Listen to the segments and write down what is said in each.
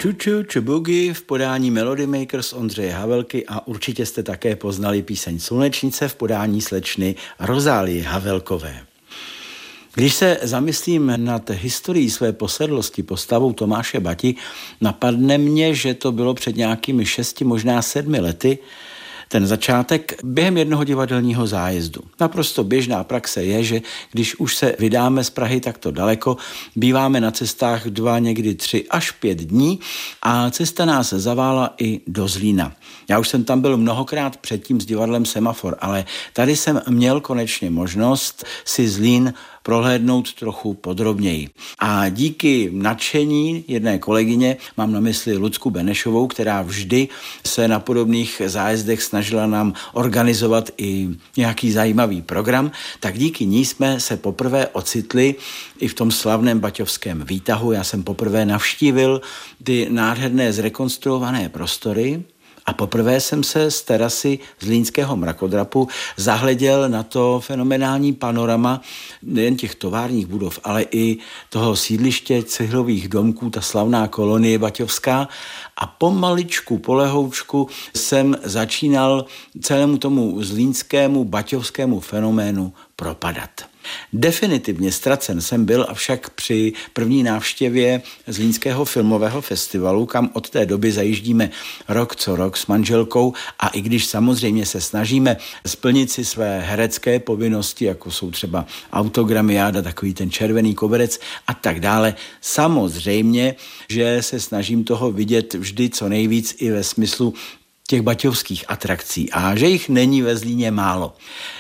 Ču Boogie v podání Melody Makers Ondřeje Havelky a určitě jste také poznali píseň Slunečnice v podání slečny Rozálie Havelkové. Když se zamyslím nad historií své posedlosti postavou Tomáše Bati, napadne mě, že to bylo před nějakými 6, možná 7 lety, ten začátek během jednoho divadelního zájezdu. Naprosto běžná praxe je, že když už se vydáme z Prahy takto daleko, býváme na cestách 2, někdy 3 až 5 dní a cesta nás zavála i do Zlína. Já už jsem tam byl mnohokrát předtím s divadlem Semafor, ale tady jsem měl konečně možnost si Zlín prohlédnout trochu podrobněji. A díky nadšení jedné kolegyně, mám na mysli Lucku Benešovou, která vždy se na podobných zájezdech snažila nám organizovat i nějaký zajímavý program, tak díky ní jsme se poprvé ocitli i v tom slavném baťovském výtahu. Já jsem poprvé navštívil ty nádherné zrekonstruované prostory a poprvé jsem se z terasy zlínského mrakodrapu zahleděl na to fenomenální panorama nejen těch továrních budov, ale i toho sídliště cihlových domků, ta slavná kolonie baťovská. A pomaličku, polehoučku jsem začínal celému tomu zlínskému baťovskému fenoménu propadat. Definitivně ztracen jsem byl avšak při první návštěvě Zlínského filmového festivalu, kam od té doby zajíždíme rok co rok s manželkou a i když samozřejmě se snažíme splnit si své herecké povinnosti, jako jsou třeba autogramiáda, takový ten červený koberec a tak dále, samozřejmě, že se snažím toho vidět vždy co nejvíc i ve smyslu těch baťovských atrakcí a že jich není ve Zlíně málo.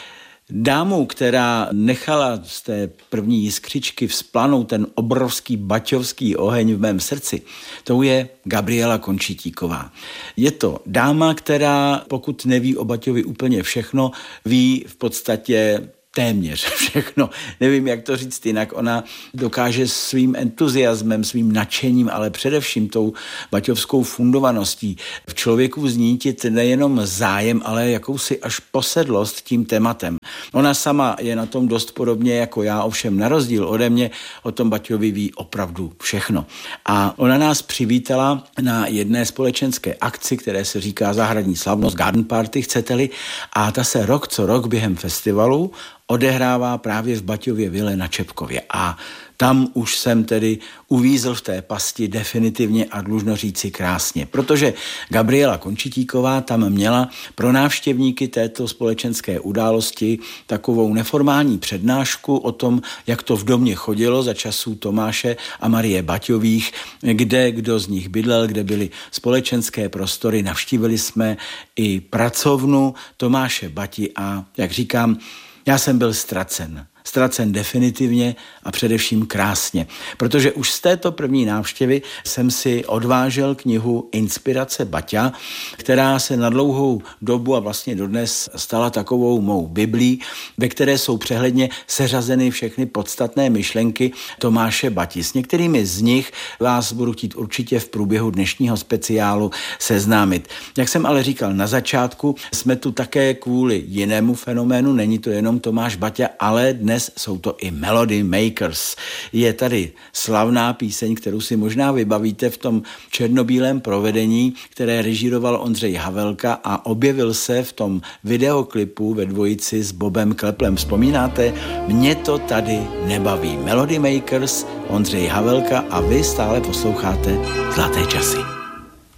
Dámou, která nechala z té první jiskřičky vzplanout ten obrovský baťovský oheň v mém srdci, tou je Gabriela Končitíková. Je to dáma, která, pokud neví o Baťovi úplně všechno, ví v podstatě téměř všechno. Nevím, jak to říct jinak. Ona dokáže svým entuziasmem, svým nadšením, ale především tou baťovskou fundovaností v člověku vznítit nejenom zájem, ale jakousi až posedlost tím tématem. Ona sama je na tom dost podobně jako já, ovšem na rozdíl ode mě o tom Baťovi ví opravdu všechno. A ona nás přivítala na jedné společenské akci, které se říká Zahradní slavnost, Garden Party, chcete-li, a ta se rok co rok během festivalu odehrává právě v Baťově vile na Čepkově. A tam už jsem tedy uvízl v té pasti definitivně a dlužno říci krásně, protože Gabriela Končitíková tam měla pro návštěvníky této společenské události takovou neformální přednášku o tom, jak to v domě chodilo za časů Tomáše a Marie Baťových, kde kdo z nich bydlel, kde byly společenské prostory. Navštívili jsme i pracovnu Tomáše Bati a, jak říkám, já jsem byl ztracen definitivně a především krásně, protože už z této první návštěvy jsem si odvážel knihu Inspirace Baťa, která se na dlouhou dobu a vlastně dodnes stala takovou mou biblí, ve které jsou přehledně seřazeny všechny podstatné myšlenky Tomáše Bati. S některými z nich vás budu chtít určitě v průběhu dnešního speciálu seznámit. Jak jsem ale říkal na začátku, jsme tu také kvůli jinému fenoménu, není to jenom Tomáš Baťa, ale dnes jsou to i Melody Makers. Je tady slavná píseň, kterou si možná vybavíte v tom černobílém provedení, které režíroval Ondřej Havelka a objevil se v tom videoklipu ve dvojici s Bobem Kleplem. Vzpomínáte? Mě to tady nebaví. Melody Makers, Ondřej Havelka a vy stále posloucháte Zlaté časy.